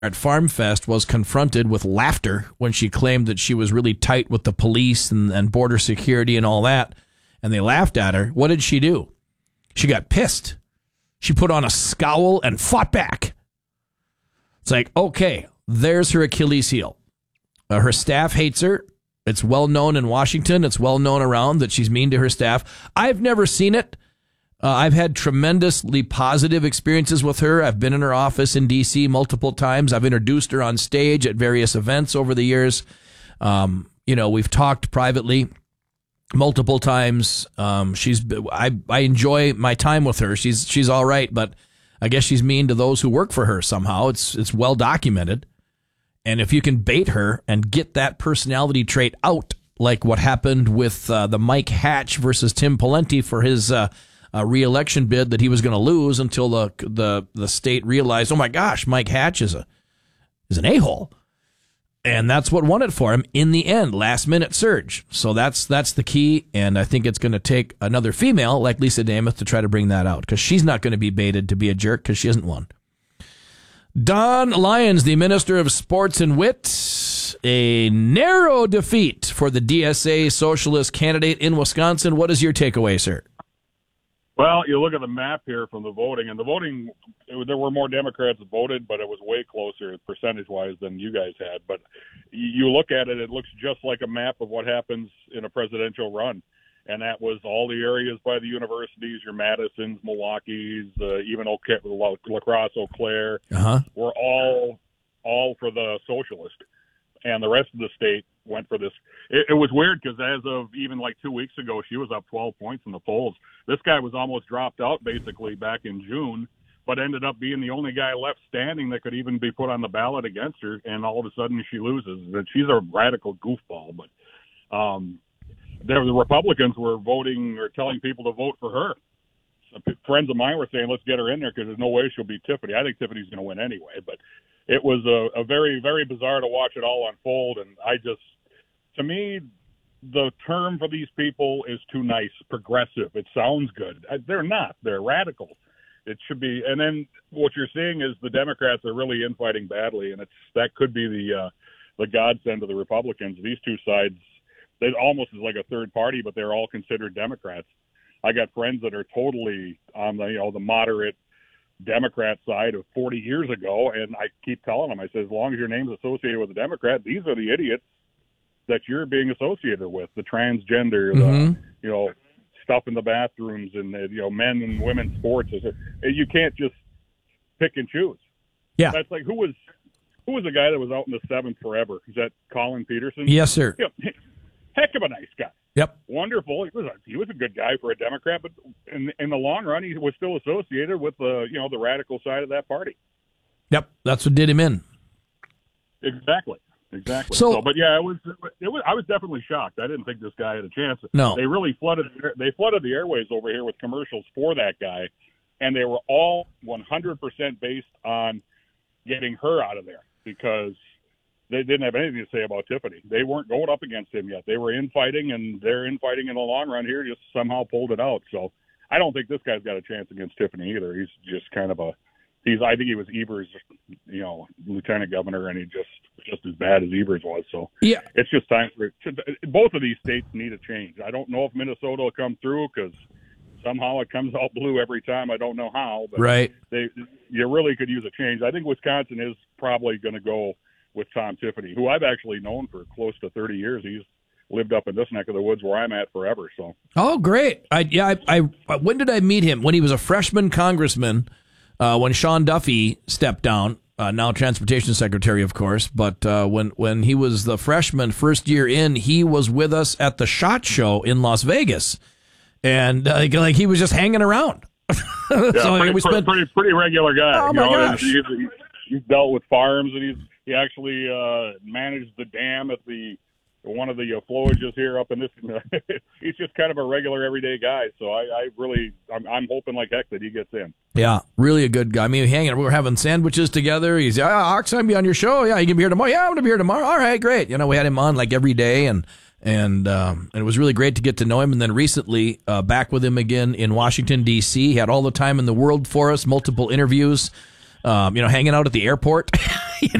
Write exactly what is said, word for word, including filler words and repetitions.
at Farm Fest was confronted with laughter when she claimed that she was really tight with the police and, and border security and all that, and they laughed at her. What did she do? She got pissed. She put on a scowl and fought back. It's like, okay, there's her Achilles heel. Uh, her staff hates her. It's well known in Washington. It's well known around that she's mean to her staff. I've never seen it. Uh, I've had tremendously positive experiences with her. I've been in her office in D C multiple times. I've introduced her on stage at various events over the years. Um, you know, we've talked privately multiple times. Um, she's I I enjoy my time with her. She's she's all right, but I guess she's mean to those who work for her somehow. It's it's well documented. And if you can bait her and get that personality trait out, like what happened with uh, the Mike Hatch versus Tim Pawlenty for his uh, uh, re-election bid that he was going to lose until the the the state realized, oh my gosh, Mike Hatch is a is an a-hole. And that's what won it for him in the end, last minute surge. So that's that's the key, and I think it's going to take another female like Lisa Namath to try to bring that out, because she's not going to be baited to be a jerk because she isn't one. Don Lyons, the Minister of Sports and Wit, a narrow defeat for the D S A socialist candidate in Wisconsin. What is your takeaway, sir? Well, you look at the map here from the voting, and the voting, it, there were more Democrats that voted, but it was way closer percentage-wise than you guys had. But you look at it, it looks just like a map of what happens in a presidential run. And that was all the areas by the universities, your Madisons, Milwaukee's, uh, even Eau Claire, La Crosse, Eau Claire, uh-huh. were all all for the socialist. And the rest of the state went for this. It, it was weird because as of even like two weeks ago, she was up twelve points in the polls. This guy was almost dropped out basically back in June, but ended up being the only guy left standing that could even be put on the ballot against her. And all of a sudden she loses. She's a radical goofball, but um, there, the Republicans were voting or telling people to vote for her. Some friends of mine were saying, let's get her in there because there's no way she'll beat Tiffany. I think Tiffany's going to win anyway, but it was a, a very, very bizarre to watch it all unfold. And I just, to me, the term for these people is too nice, progressive. It sounds good. They're not. They're radical. It should be. And then what you're seeing is the Democrats are really infighting badly, and it's that could be the uh, the godsend of the Republicans. These two sides, they almost is like a third party, but they're all considered Democrats. I got friends that are totally on the you know the moderate Democrat side of forty years ago, and I keep telling them, I say, as long as your name's associated with a Democrat, these are the idiots that you're being associated with, the transgender, mm-hmm. the you know stuff in the bathrooms, and the, you know men and women's sports. You can't just pick and choose. Yeah, that's like who was who was the guy that was out in the seventh forever? Is that Colin Peterson? Yes, sir. You know, heck of a nice guy. Yep. Wonderful. He was a, he was a good guy for a Democrat, but in in the long run, he was still associated with the you know the radical side of that party. Yep, that's what did him in. Exactly. Exactly. So, so, but yeah, it was. It was. I was definitely shocked. I didn't think this guy had a chance. No. They really flooded. They flooded the airways over here with commercials for that guy, and they were all one hundred percent based on getting her out of there because they didn't have anything to say about Tiffany. They weren't going up against him yet. They were infighting, and their infighting in the long run here just somehow pulled it out. So I don't think this guy's got a chance against Tiffany either. He's just kind of a. He's. I think he was Evers, you know, lieutenant governor, and he just just as bad as Evers was. So yeah, it's just time for it. Both of these states need a change. I don't know if Minnesota will come through because somehow it comes out blue every time. I don't know how, but right. They you really could use a change. I think Wisconsin is probably going to go with Tom Tiffany, who I've actually known for close to thirty years. He's lived up in this neck of the woods where I'm at forever. So oh, great! I yeah, I, I when did I meet him? When he was a freshman congressman. Uh, when Sean Duffy stepped down, uh, now transportation secretary, of course, but uh, when when he was the freshman, first year in, he was with us at the SHOT Show in Las Vegas, and uh, like he was just hanging around. yeah, so pretty, we spent pretty pretty regular guy. Oh you my know, gosh! He's, he's, he's dealt with farms, and he's he actually uh, managed the dam at the. One of the uh, flowages here up in this, he's just kind of a regular everyday guy. So I, I really, I'm, I'm hoping like heck that he gets in. Yeah, really a good guy. I mean, hanging, we were having sandwiches together. He's, yeah, Ox, I'm be on your show. Yeah, you can be here tomorrow. Yeah, I'm going to be here tomorrow. All right, great. You know, we had him on like every day, and and um, and it was really great to get to know him. And then recently, uh, back with him again in Washington, D C He had all the time in the world for us, multiple interviews. Um, you know, hanging out at the airport.